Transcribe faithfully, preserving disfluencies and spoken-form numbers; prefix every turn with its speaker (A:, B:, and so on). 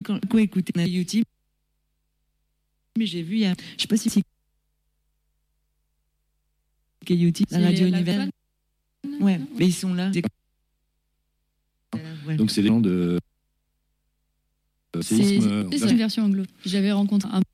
A: quand j'ai écouté YouTube, mais j'ai vu, il y a, je sais pas si c'est YouTube, la radio Univers. Ouais, mais ils sont là.
B: Ouais. Donc c'est des gens de
C: c'est, c'est une version anglo. J'avais rencontré un